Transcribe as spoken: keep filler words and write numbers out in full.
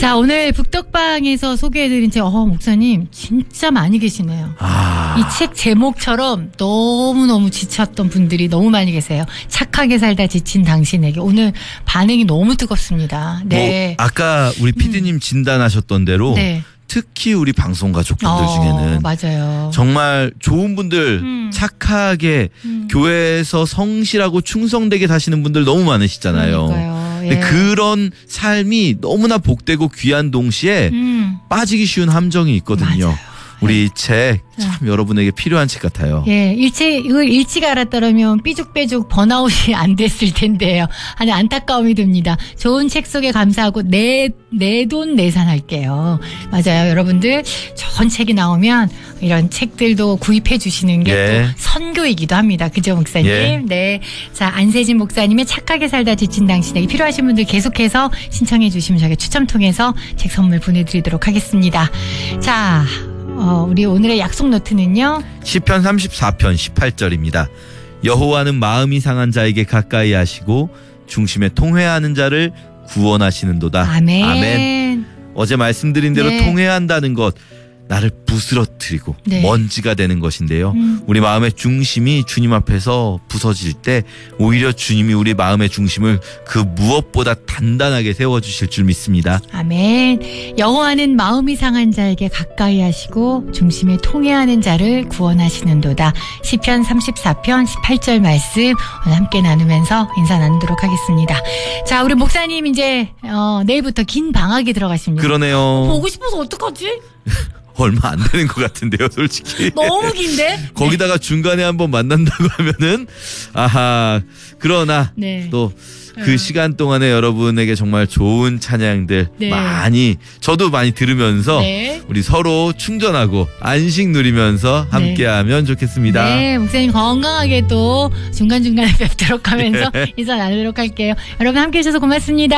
자, 오늘 북덕방에서 소개해드린 책, 어, 목사님 진짜 많이 계시네요. 아. 이 책 제목처럼 너무너무 지쳤던 분들이 너무 많이 계세요. 착하게 살다 지친 당신에게. 오늘 반응이 너무 뜨겁습니다. 네. 뭐 아까 우리 피디님 음. 진단하셨던 대로 네. 특히 우리 방송 가족분들 어, 중에는 맞아요. 정말 좋은 분들, 음. 착하게 음. 교회에서 성실하고 충성되게 사시는 분들 너무 많으시잖아요. 그러니까요. 예. 근데 그런 삶이 너무나 복되고 귀한 동시에 음. 빠지기 쉬운 함정이 있거든요. 맞아요. 우리 이 책 참 여러분에게 필요한 책 같아요. 예, 일찍, 이걸 일찍 알았더라면 삐죽빼죽 번아웃이 안 됐을 텐데요. 아니, 안타까움이 듭니다. 좋은 책 속에 감사하고 내, 내 돈 내산할게요. 맞아요. 여러분들, 좋은 책이 나오면 이런 책들도 구입해 주시는 게 또 예. 선교이기도 합니다. 그죠, 목사님? 예. 네. 자, 안세진 목사님의 착하게 살다 지친 당신에게 필요하신 분들 계속해서 신청해 주시면 저희가 추첨 통해서 책 선물 보내드리도록 하겠습니다. 자, 어, 우리 오늘의 약속 노트는요. 시편 삼십사 편 십팔 절입니다. 여호와는 마음이 상한 자에게 가까이 하시고 중심에 통회하는 자를 구원하시는도다. 아멘. 아멘. 어제 말씀드린 대로 네. 통회한다는 것, 나를 부스러뜨리고 네. 먼지가 되는 것인데요. 음. 우리 마음의 중심이 주님 앞에서 부서질 때 오히려 주님이 우리 마음의 중심을 그 무엇보다 단단하게 세워주실 줄 믿습니다. 아멘. 여호와는 마음이 상한 자에게 가까이 하시고 중심에 통회하는 자를 구원하시는도다. 시편 삼십사 편 십팔 절 말씀 오늘 함께 나누면서 인사 나누도록 하겠습니다. 자, 우리 목사님 이제 어, 내일부터 긴 방학이 들어가십니다. 그러네요. 보고 싶어서 어떡하지? 얼마 안 되는 것 같은데요, 솔직히. 너무 긴데? 거기다가 중간에 한번 만난다고 하면은 아하. 그러나 네. 또 그 음. 시간 동안에 여러분에게 정말 좋은 찬양들 네. 많이 저도 많이 들으면서 네. 우리 서로 충전하고 안식 누리면서 함께하면 좋겠습니다. 네, 목사님 건강하게 또 중간중간에 뵙도록 하면서 인사 나누도록 할게요. 여러분 함께해 주셔서 고맙습니다.